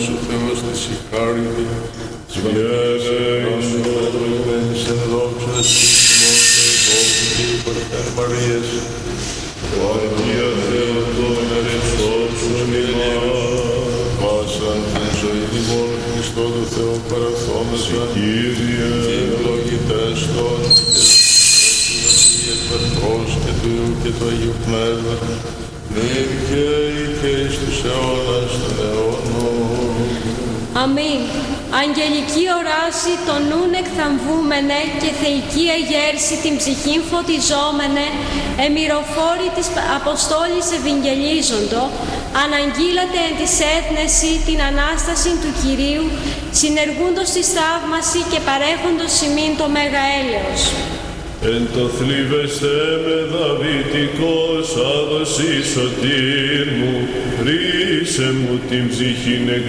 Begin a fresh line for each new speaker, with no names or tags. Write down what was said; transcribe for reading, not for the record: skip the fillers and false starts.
ο Θεός της συγχάρητη, συγχάρητη εν δόξα και υπερθέν Μαρίας, Αγία Θεοτόκια σώσον ημάς, πάσαν την ζωή ημών Χριστό του Θεού παραθόμεσα, Κύριε, και ευλογητές των και Πατρός και του Υιού και του Αγίου Πνεύματος, νυν και εις τους αιώνας των αιώνων.
Αμήν. Αγγελική οράση το νουν εκθαμβούμενε και θεϊκή εγέρση την ψυχήν φωτιζόμενε, εμυροφόρη της Αποστόλης ευηγγελίζοντο, αναγγείλατε εν της έθνεση την Ανάσταση του Κυρίου, συνεργούντος της θαύμαση και παρέχοντος ημίν το μέγα έλεος.
Εν το θλίβεσθε με Δαβητικός άδωση σωτήρ μου, ρίσε μου την ψυχήν